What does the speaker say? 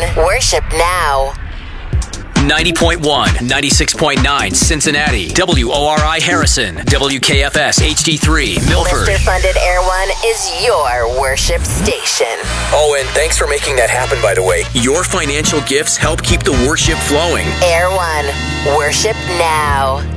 Worship Now. 90.1, 96.9 Cincinnati, WORI Harrison, WKFS HD3 Milford. Listener-funded Air One is your worship station. Oh, and thanks for making that happen, by the way. Your financial gifts help keep the worship flowing. Air One. Worship Now.